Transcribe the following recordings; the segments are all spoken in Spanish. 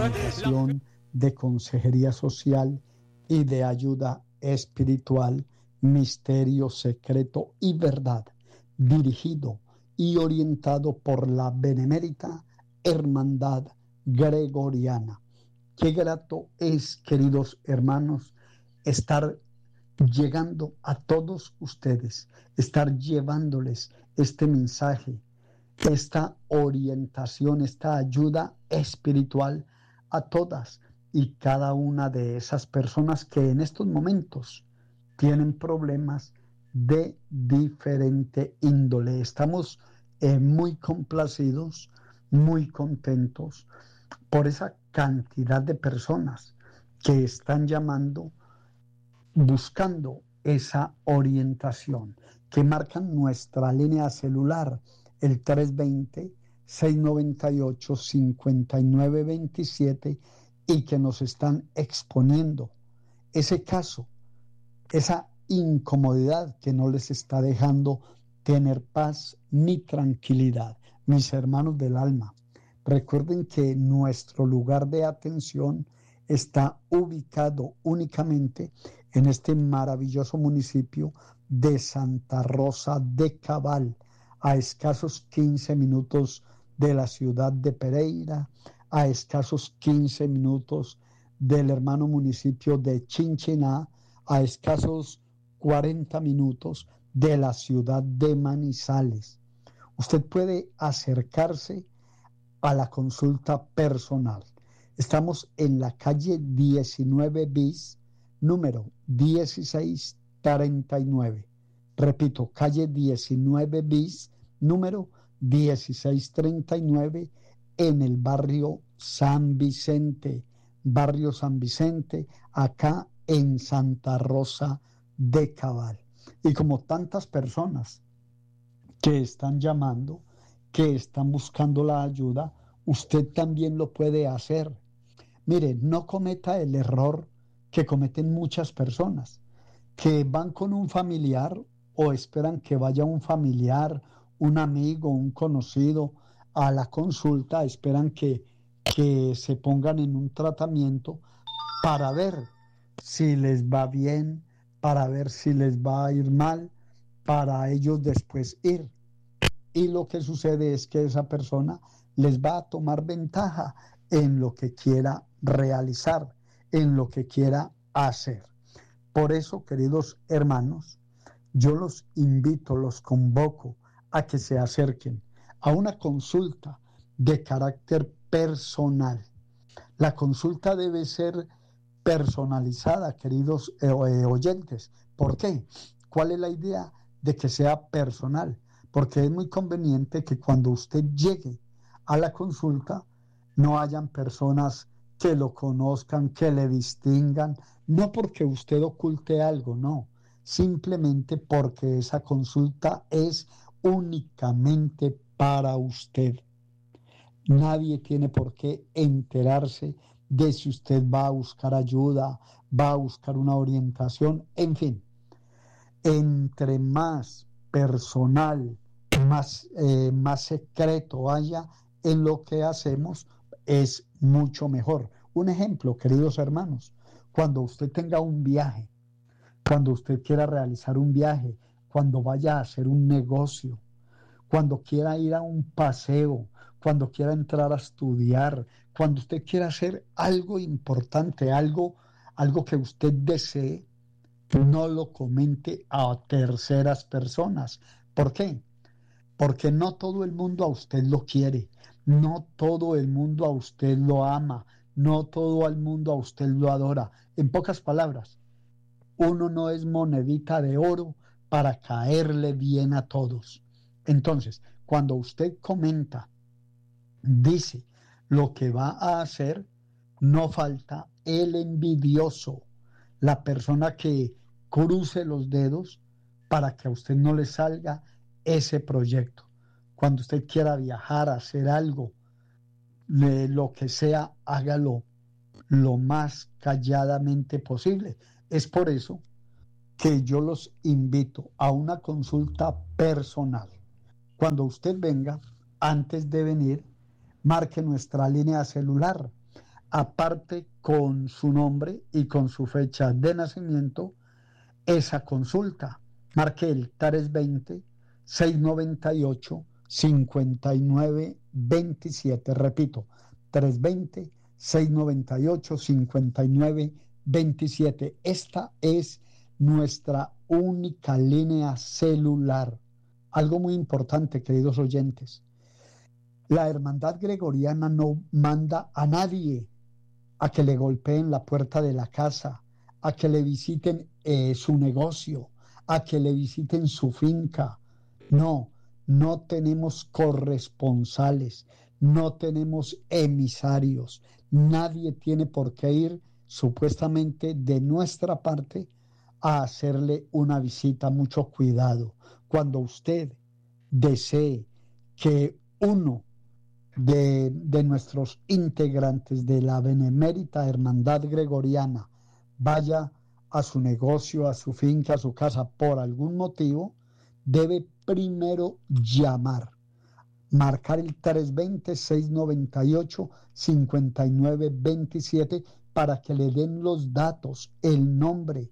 orientación, de consejería social y de ayuda espiritual, misterio secreto y verdad, dirigido y orientado por la Benemérita Hermandad Gregoriana. Qué grato es, queridos hermanos, estar llegando a todos ustedes, estar llevándoles este mensaje, esta orientación, esta ayuda espiritual a todas y cada una de esas personas que en estos momentos tienen problemas de diferente índole. Estamos muy complacidos, muy contentos por esa cantidad de personas que están llamando, buscando esa orientación, que marcan nuestra línea celular, el 320-698-5927, y que nos están exponiendo ese caso, esa incomodidad que no les está dejando tener paz ni tranquilidad. Mis hermanos del alma, recuerden que nuestro lugar de atención está ubicado únicamente en este maravilloso municipio de Santa Rosa de Cabal, a escasos 15 minutos de la ciudad de Pereira, a escasos 15 minutos del hermano municipio de Chinchiná, a escasos 40 minutos de la ciudad de Manizales. Usted puede acercarse a la consulta personal. Estamos en la calle 19 bis, número 1639. Repito, calle 19 bis, número 1639, en el barrio San Vicente, acá en Santa Rosa de Cabal. Y como tantas personas que están llamando, que están buscando la ayuda, usted también lo puede hacer. Mire, no cometa el error que cometen muchas personas, que van con un familiar o esperan que vaya un familiar, un amigo, un conocido a la consulta, esperan que se pongan en un tratamiento para ver si les va bien, para ver si les va a ir mal, para ellos después ir. Y lo que sucede es que esa persona les va a tomar ventaja en lo que quiera realizar, en lo que quiera hacer. Por eso, queridos hermanos, yo los invito, los convoco a que se acerquen a una consulta de carácter personal. La consulta debe ser personalizada, queridos oyentes. ¿Por qué? ¿Cuál es la idea de que sea personal? Porque es muy conveniente que cuando usted llegue a la consulta no hayan personas que lo conozcan, que le distingan, no porque usted oculte algo, no, simplemente porque esa consulta es únicamente para usted. Nadie tiene por qué enterarse de si usted va a buscar ayuda, va a buscar una orientación, en fin. Entre más personal, más secreto haya en lo que hacemos, es mucho mejor. Un ejemplo, queridos hermanos, cuando usted tenga un viaje, cuando usted quiera realizar un viaje, cuando vaya a hacer un negocio, cuando quiera ir a un paseo, cuando quiera entrar a estudiar, cuando usted quiera hacer algo importante, algo que usted desee, no lo comente a terceras personas. ¿Por qué? Porque no todo el mundo a usted lo quiere, no todo el mundo a usted lo ama, no todo el mundo a usted lo adora. En pocas palabras, uno no es monedita de oro para caerle bien a todos. Entonces, cuando usted comenta, dice lo que va a hacer, no falta el envidioso, la persona que cruce los dedos para que a usted no le salga ese proyecto. Cuando usted quiera viajar, hacer algo, lo que sea, hágalo lo más calladamente posible. Es por eso que yo los invito a una consulta personal. Cuando usted venga, antes de venir, marque nuestra línea celular. aparte con su nombre y con su fecha de nacimiento esa consulta. Marque el 320-698-5927. Repito, 320-698-5927. Esta es nuestra única línea celular. Algo muy importante, queridos oyentes. La Hermandad Gregoriana no manda a nadie a que le golpeen la puerta de la casa, a que le visiten su negocio, a que le visiten su finca. No, no tenemos corresponsales, no tenemos emisarios. Nadie tiene por qué ir supuestamente de nuestra parte a hacerle una visita. Mucho cuidado. Cuando usted desee que uno de nuestros integrantes de la Benemérita Hermandad Gregoriana vaya a su negocio, a su finca, a su casa por algún motivo, debe primero llamar, marcar el 320-698-5927 para que le den los datos, el nombre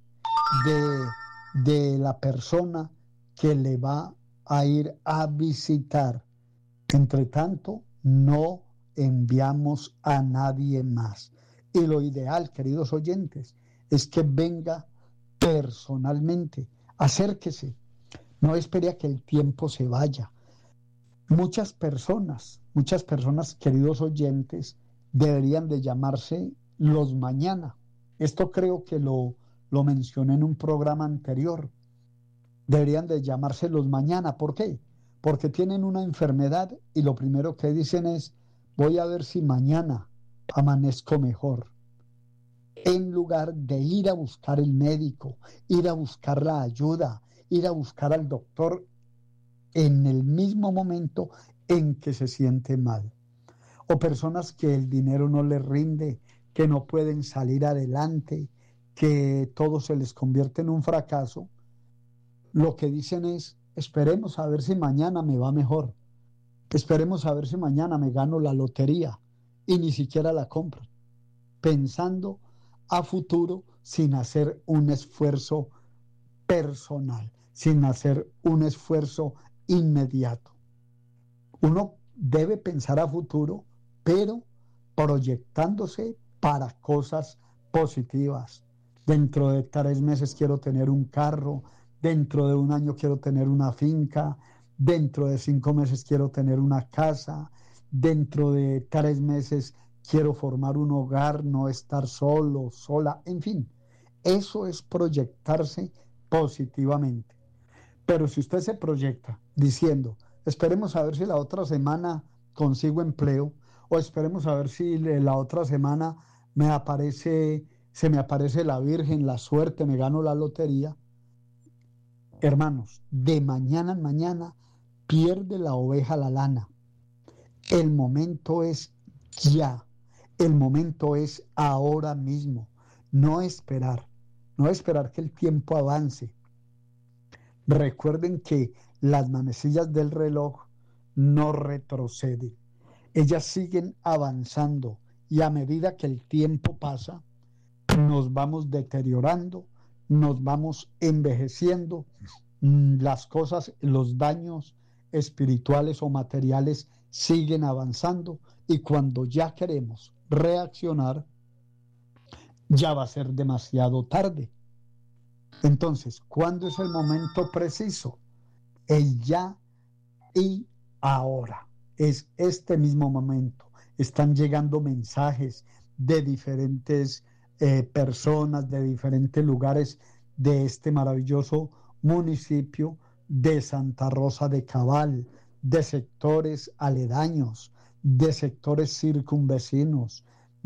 de la persona que le va a ir a visitar. Entre tanto, no enviamos a nadie más. Y lo ideal, queridos oyentes, es que venga personalmente, acérquese, no espere a que el tiempo se vaya. Muchas personas, queridos oyentes, deberían de llamarse los mañana. Esto creo que lo mencioné en un programa anterior. Deberían de llamarse los mañana. ¿Por qué? Porque tienen una enfermedad y lo primero que dicen es, voy a ver si mañana amanezco mejor. En lugar de ir a buscar el médico, ir a buscar la ayuda, ir a buscar al doctor en el mismo momento en que se siente mal. O personas que el dinero no les rinde, que no pueden salir adelante, que todo se les convierte en un fracaso. Lo que dicen es, esperemos a ver si mañana me va mejor. Esperemos a ver si mañana me gano la lotería y ni siquiera la compro. Pensando a futuro sin hacer un esfuerzo personal, sin hacer un esfuerzo inmediato. Uno debe pensar a futuro, pero proyectándose para cosas positivas. Dentro de 3 meses quiero tener un carro, dentro de 1 año quiero tener una finca, dentro de 5 meses quiero tener una casa, dentro de 3 meses quiero formar un hogar, no estar solo, sola, en fin. Eso es proyectarse positivamente. Pero si usted se proyecta diciendo, esperemos a ver si la otra semana consigo empleo, o esperemos a ver si la otra semana se me aparece la Virgen, la suerte, me gano la lotería. Hermanos, de mañana en mañana pierde la oveja la lana. El momento es ya, el momento es ahora mismo. No esperar que el tiempo avance. Recuerden que las manecillas del reloj no retroceden, ellas siguen avanzando y a medida que el tiempo pasa, nos vamos deteriorando, nos vamos envejeciendo, las cosas, los daños espirituales o materiales siguen avanzando y cuando ya queremos reaccionar, ya va a ser demasiado tarde. Entonces, ¿cuándo es el momento preciso? El ya y ahora. Es este mismo momento. Están llegando mensajes de diferentes personas, de diferentes lugares de este maravilloso municipio de Santa Rosa de Cabal, de sectores aledaños, de sectores circunvecinos,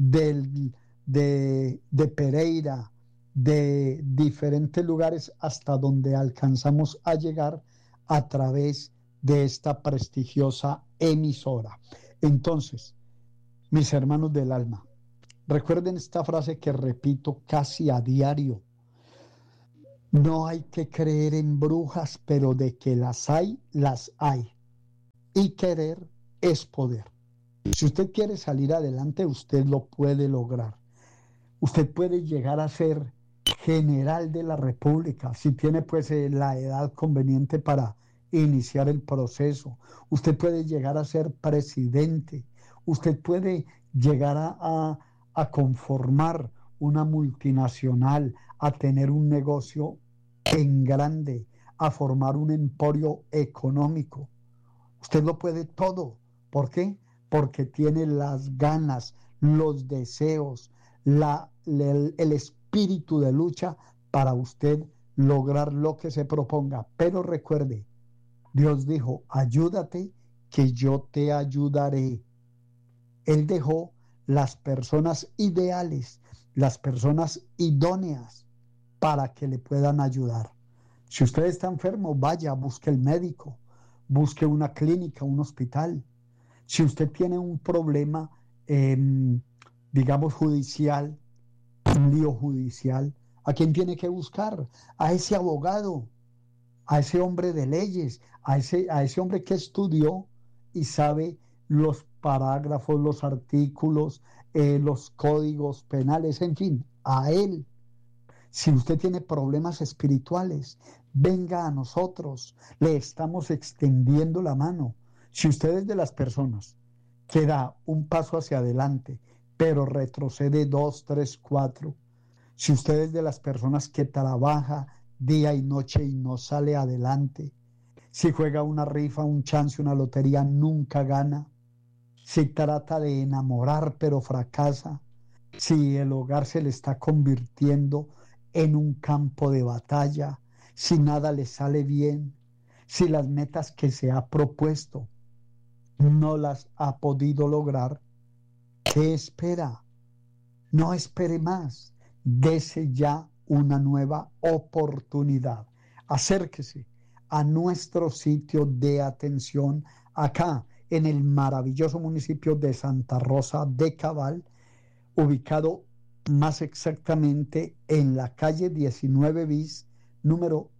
de Pereira, de diferentes lugares hasta donde alcanzamos a llegar a través de esta prestigiosa emisora. Entonces, mis hermanos del alma, recuerden esta frase que repito casi a diario. No hay que creer en brujas, pero de que las hay, las hay. Y querer es poder. Si usted quiere salir adelante, usted lo puede lograr. Usted puede llegar a ser general de la República, si tiene pues la edad conveniente para iniciar el proceso. Usted puede llegar a ser presidente. Usted puede llegar a conformar una multinacional, a tener un negocio en grande, a formar un emporio económico. Usted lo puede todo. ¿Por qué? Porque tiene las ganas, los deseos, el espíritu de lucha para usted lograr lo que se proponga. Pero recuerde, Dios dijo, ayúdate que yo te ayudaré. Él dejó las personas ideales, las personas idóneas para que le puedan ayudar. Si usted está enfermo, vaya, busque el médico, busque una clínica, un hospital. Si usted tiene un problema, eh, digamos, judicial, un lío judicial, ¿a quién tiene que buscar? A ese abogado, a ese hombre de leyes, a ese hombre que estudió y sabe los parágrafos, los artículos, los códigos penales, en fin, a él. Si usted tiene problemas espirituales, venga a nosotros, le estamos extendiendo la mano. Si usted es de las personas que da un paso hacia adelante, pero retrocede dos, tres, cuatro, si usted es de las personas que trabaja día y noche y no sale adelante, si juega una rifa, un chance, una lotería, nunca gana, si trata de enamorar pero fracasa, si el hogar se le está convirtiendo en un campo de batalla, si nada le sale bien, si las metas que se ha propuesto no las ha podido lograr, ¿qué espera? No espere más, dese ya una nueva oportunidad. Acérquese a nuestro sitio de atención acá en el maravilloso municipio de Santa Rosa de Cabal, ubicado más exactamente en la calle 19 bis, número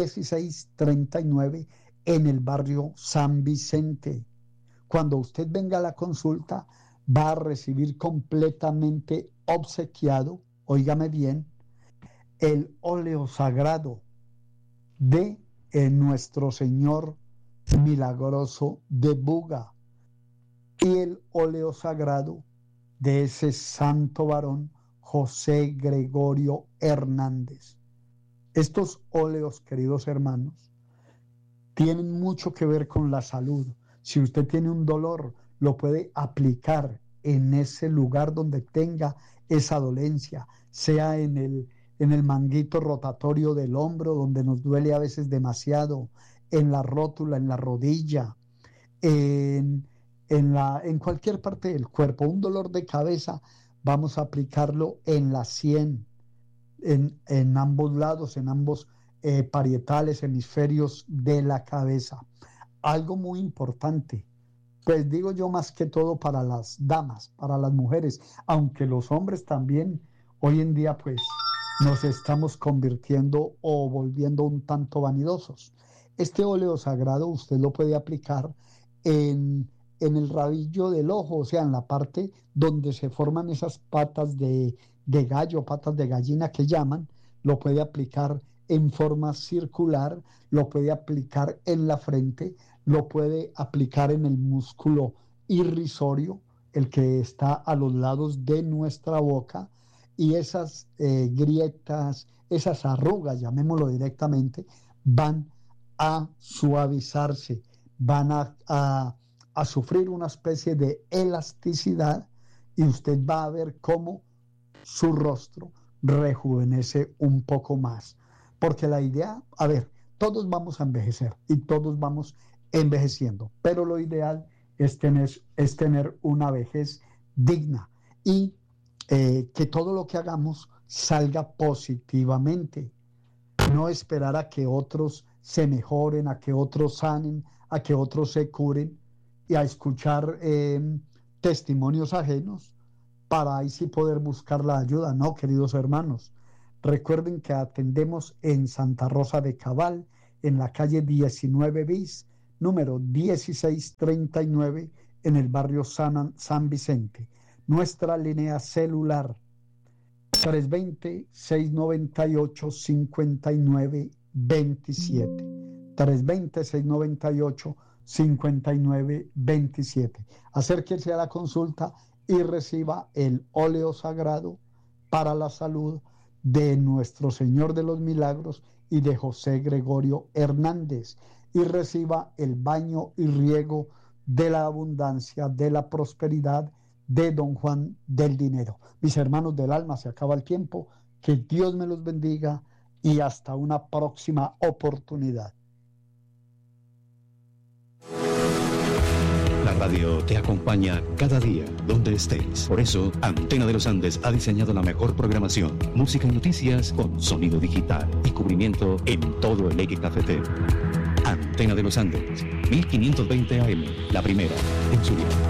1639, en el barrio San Vicente. Cuando usted venga a la consulta, va a recibir completamente obsequiado, óigame bien, el óleo sagrado de nuestro Señor milagroso de Buga y el óleo sagrado de ese santo varón José Gregorio Hernández. Estos óleos, queridos hermanos, tienen mucho que ver con la salud. Si usted tiene un dolor, lo puede aplicar en ese lugar donde tenga esa dolencia, sea en el manguito rotatorio del hombro, donde nos duele a veces demasiado, en la rótula, en la rodilla, en, en cualquier parte del cuerpo. Un dolor de cabeza, vamos a aplicarlo en la sien, en ambos lados, en ambos parietales, hemisferios de la cabeza. Algo muy importante, pues digo yo más que todo para las damas, para las mujeres, aunque los hombres también hoy en día pues nos estamos convirtiendo o volviendo un tanto vanidosos. Este óleo sagrado usted lo puede aplicar en el rabillo del ojo, o sea, en la parte donde se forman esas patas de gallo, patas de gallina que llaman, lo puede aplicar en forma circular, lo puede aplicar en la frente, lo puede aplicar en el músculo irrisorio, el que está a los lados de nuestra boca, y esas grietas, esas arrugas, llamémoslo directamente, van a suavizarse, van a sufrir una especie de elasticidad y usted va a ver cómo su rostro rejuvenece un poco más. Porque la idea, a ver, todos vamos a envejecer y todos vamos envejeciendo, pero lo ideal es tener una vejez digna y que todo lo que hagamos salga positivamente. No esperar a que otros se mejoren, a que otros sanen, a que otros se curen y a escuchar testimonios ajenos para ahí sí poder buscar la ayuda. No, queridos hermanos, recuerden que atendemos en Santa Rosa de Cabal, en la calle 19 bis, número 1639, en el barrio San Vicente. Nuestra línea celular 320-698-5927. 320-698-5927. Acérquese a la consulta y reciba el óleo sagrado para la salud de nuestro Señor de los Milagros y de José Gregorio Hernández, y reciba el baño y riego de la abundancia, de la prosperidad de don Juan del Dinero. Mis hermanos del alma, se acaba el tiempo. Que Dios me los bendiga y hasta una próxima oportunidad. La radio te acompaña cada día, donde estés. Por eso, Antena de los Andes ha diseñado la mejor programación, música y noticias con sonido digital y cubrimiento en todo el eje cafetero. Antena de los Andes, 1520 AM, la primera en Zulia.